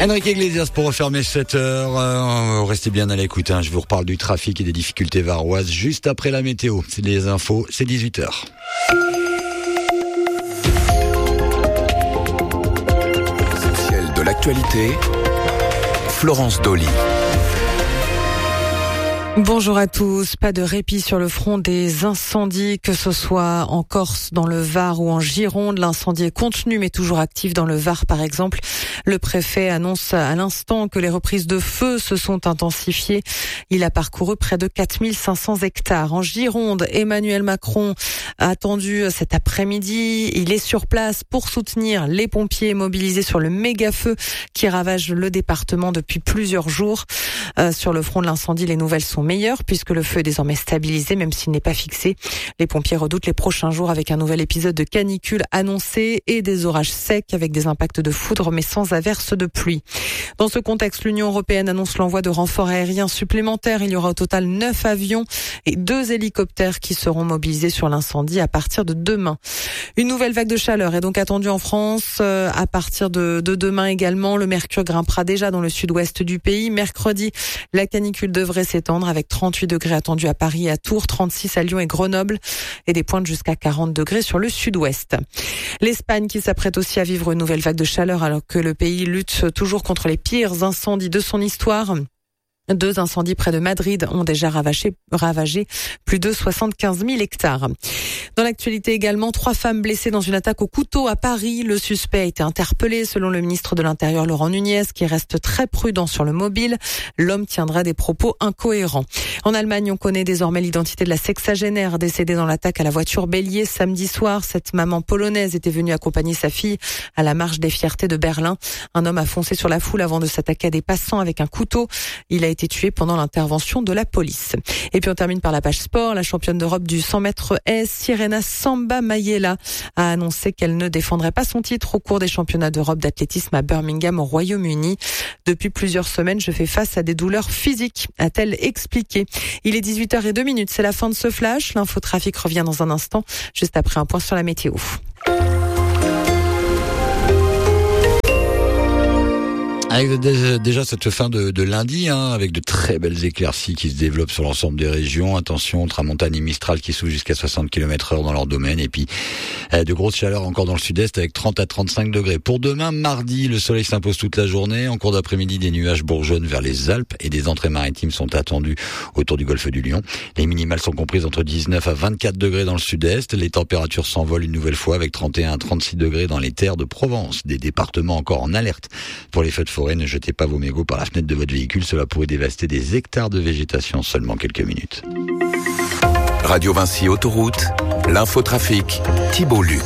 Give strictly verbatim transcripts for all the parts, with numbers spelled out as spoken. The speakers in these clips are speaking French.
Enrique Iglesias pour refermer cette heure. Euh, restez bien à l'écoute, hein. Je vous reparle du trafic et des difficultés varoises juste après la météo. C'est les infos, c'est dix-huit heures. Essentiel de l'actualité, Florence Dolly. Bonjour à tous. Pas de répit sur le front des incendies, que ce soit en Corse, dans le Var ou en Gironde. L'incendie est contenu mais toujours actif dans le Var par exemple. Le préfet annonce à l'instant que les reprises de feu se sont intensifiées. Il a parcouru près de quatre mille cinq cents hectares. En Gironde, Emmanuel Macron a attendu cet après-midi. Il est sur place pour soutenir les pompiers mobilisés sur le méga-feu qui ravage le département depuis plusieurs jours. Euh, sur le front de l'incendie, les nouvelles sont meilleures puisque le feu est désormais stabilisé même s'il n'est pas fixé. Les pompiers redoutent les prochains jours avec un nouvel épisode de canicule annoncé et des orages secs avec des impacts de foudre mais sans averse de pluie. Dans ce contexte, l'Union européenne annonce l'envoi de renforts aériens supplémentaires. Il y aura au total neuf avions et deux hélicoptères qui seront mobilisés sur l'incendie à partir de demain. Une nouvelle vague de chaleur est donc attendue en France euh, à partir de, de demain également. Le mercure grimpera déjà dans le sud-ouest du pays. Mercredi, la canicule devrait s'étendre avec trente-huit degrés attendus à Paris et à Tours, trente-six à Lyon et Grenoble et des pointes jusqu'à quarante degrés sur le sud-ouest. L'Espagne qui s'apprête aussi à vivre une nouvelle vague de chaleur alors que le pays lutte toujours contre les pires incendies de son histoire. Deux incendies près de Madrid ont déjà ravagé, ravagé plus de soixante-quinze mille hectares. Dans l'actualité également, trois femmes blessées dans une attaque au couteau à Paris. Le suspect a été interpellé selon le ministre de l'Intérieur Laurent Nunez qui reste très prudent sur le mobile. L'homme tiendra des propos incohérents. En Allemagne, on connaît désormais l'identité de la sexagénaire décédée dans l'attaque à la voiture bélier samedi soir. Cette maman polonaise était venue accompagner sa fille à la marche des fiertés de Berlin. Un homme a foncé sur la foule avant de s'attaquer à des passants avec un couteau. Il a été tué pendant l'intervention de la police. Et puis on termine par la page sport. La championne d'Europe du cent mètres S, Sirena Samba Mayela, a annoncé qu'elle ne défendrait pas son titre au cours des championnats d'Europe d'athlétisme à Birmingham au Royaume-Uni. Depuis plusieurs semaines, je fais face à des douleurs physiques, a-t-elle expliqué. Il est dix-huit heures zéro deux minutes, c'est la fin de ce flash. L'infotrafic revient dans un instant, juste après un point sur la météo. Avec déjà cette fin de, de lundi, hein, avec de très belles éclaircies qui se développent sur l'ensemble des régions. Attention, tramontane et Mistral qui soufflent jusqu'à soixante kilomètres heure dans leur domaine. Et puis euh, de grosses chaleurs encore dans le sud-est avec trente à trente-cinq degrés. Pour demain, mardi, le soleil s'impose toute la journée. En cours d'après-midi, des nuages bourgeonnent vers les Alpes et des entrées maritimes sont attendues autour du golfe du Lion. Les minimales sont comprises entre dix-neuf à vingt-quatre degrés dans le sud-est. Les températures s'envolent une nouvelle fois avec trente et un à trente-six degrés dans les terres de Provence. Des départements encore en alerte pour les feux de forêt. Ne jetez pas vos mégots par la fenêtre de votre véhicule, cela pourrait dévaster des hectares de végétation en seulement quelques minutes. Radio Vinci Autoroute, l'infotrafic, Thibault Luc.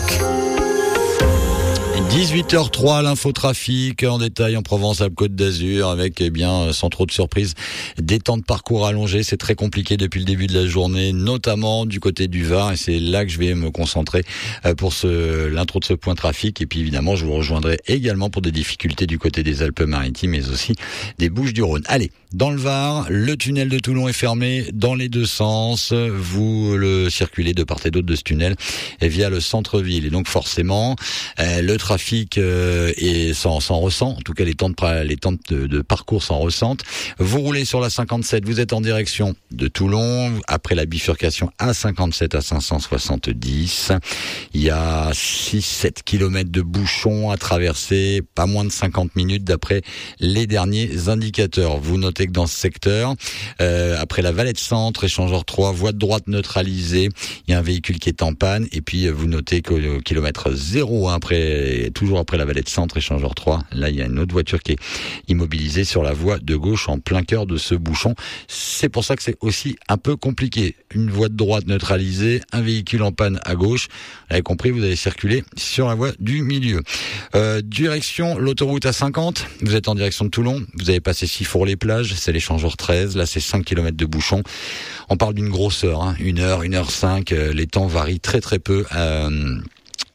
dix-huit heures trois, l'infotrafic en détail en Provence-Alpes-Côte d'Azur avec, eh bien, sans trop de surprise, des temps de parcours allongés. C'est très compliqué depuis le début de la journée, notamment du côté du Var, et c'est là que je vais me concentrer pour ce, l'intro de ce point trafic. Et puis évidemment, je vous rejoindrai également pour des difficultés du côté des Alpes-Maritimes, mais aussi des Bouches-du-Rhône. Allez, dans le Var, le tunnel de Toulon est fermé dans les deux sens. Vous le circulez de part et d'autre de ce tunnel et via le centre-ville. Et donc forcément, euh, le trafic trafic euh, et s'en, s'en ressent, en tout cas les temps de, les temps de, de parcours s'en ressentent. Vous roulez sur la cinquante-sept, vous êtes en direction de Toulon, après la bifurcation A cinquante-sept à cinq cent soixante-dix. Il y a six à sept kilomètres de bouchons à traverser, pas moins de cinquante minutes d'après les derniers indicateurs. Vous notez que dans ce secteur, euh, après la Valette Centre, échangeur trois, voie de droite neutralisée, il y a un véhicule qui est en panne, et puis vous notez qu'au kilomètre zéro, hein, après toujours après la Valette Centre, échangeur trois, là il y a une autre voiture qui est immobilisée sur la voie de gauche en plein cœur de ce bouchon. C'est pour ça que c'est aussi un peu compliqué. Une voie de droite neutralisée, un véhicule en panne à gauche. Vous avez compris, vous allez circuler sur la voie du milieu. Euh, direction l'autoroute A cinquante, vous êtes en direction de Toulon, vous avez passé Sifour-les-Plages, c'est l'échangeur treize, là c'est cinq kilomètres de bouchon. On parle d'une grosse heure, hein, une heure, une heure cinq, euh, les temps varient très très peu. Euh,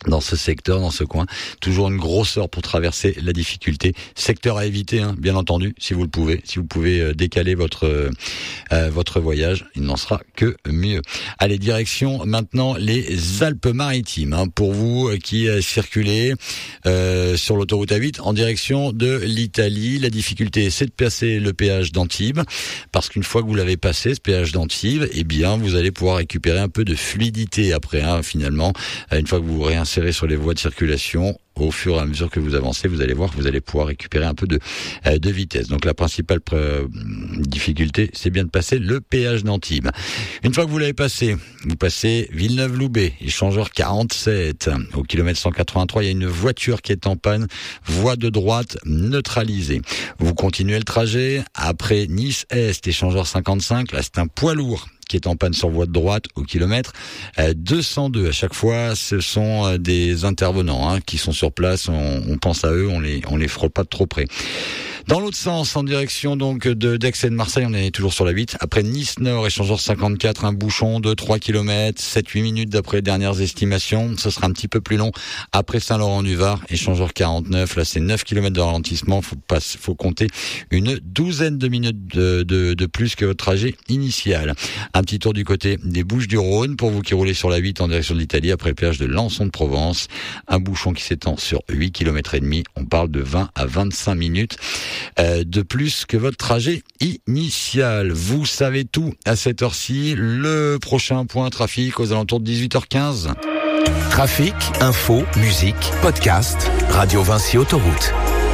dans ce secteur, dans ce coin. Toujours une grosse heure pour traverser la difficulté. Secteur à éviter, hein, bien entendu, si vous le pouvez. Si vous pouvez euh, décaler votre euh, votre voyage, il n'en sera que mieux. Allez, direction maintenant les Alpes-Maritimes. Hein, pour vous euh, qui euh, circulez euh, sur l'autoroute A huit en direction de l'Italie, la difficulté, c'est de passer le péage d'Antibes. Parce qu'une fois que vous l'avez passé, ce péage d'Antibes, eh bien, vous allez pouvoir récupérer un peu de fluidité après, hein, finalement. Une fois que vous vous réinsérez sur les voies de circulation, au fur et à mesure que vous avancez, vous allez voir que vous allez pouvoir récupérer un peu de, euh, de vitesse. Donc la principale euh, difficulté, c'est bien de passer le péage d'Antibes. Une fois que vous l'avez passé, vous passez Villeneuve-Loubet, échangeur quarante-sept. Au kilomètre cent quatre-vingt-trois, il y a une voiture qui est en panne, voie de droite neutralisée. Vous continuez le trajet, après Nice-Est, échangeur cinquante-cinq, là c'est un poids lourd qui est en panne sur voie de droite au kilomètre deux cent deux. À chaque fois, ce sont des intervenants hein, qui sont sur place. On, on pense à eux, on les on les frôle pas de trop près. Dans l'autre sens, en direction donc de d'Aix et de Marseille, on est toujours sur la huit. Après Nice-Nord, échangeur cinquante-quatre, un bouchon de trois kilomètres, sept huit minutes d'après les dernières estimations. Ce sera un petit peu plus long. Après Saint-Laurent-du-Var, échangeur quarante-neuf, là c'est neuf kilomètres de ralentissement. Faut pas, faut compter une douzaine de minutes de, de, de plus que votre trajet initial. Un petit tour du côté des Bouches-du-Rhône pour vous qui roulez sur la huit en direction de l'Italie après le péage de Lançon de Provence. Un bouchon qui s'étend sur huit kilomètres et demi. On parle de vingt à vingt-cinq minutes. Euh, de plus que votre trajet initial. Vous savez tout à cette heure-ci. Le prochain point trafic aux alentours de dix-huit heures quinze. Trafic, info, musique, podcast, Radio Vinci Autoroute.